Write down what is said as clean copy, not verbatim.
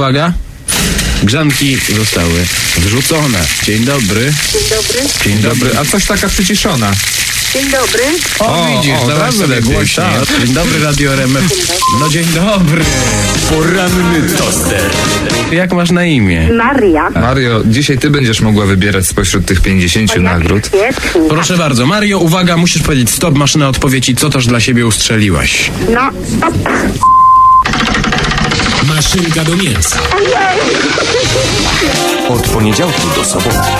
uwaga. Grzanki zostały wrzucone. Dzień dobry. Dzień dobry. Dzień dobry. A coś taka przyciszona. Dzień dobry. O, widzisz, dawaj sobie głośniej. Dzień dobry, Radio RMF. No dzień dobry. Poranny toster. Jak masz na imię? Maria. Mario, dzisiaj ty będziesz mogła wybierać spośród tych 50 nagród. Świetnie. Proszę bardzo, Mario, uwaga, musisz powiedzieć stop, maszyna odpowiedzi, co też dla siebie ustrzeliłaś. No, stop. Maszynka do mięsa. Od poniedziałku do soboty.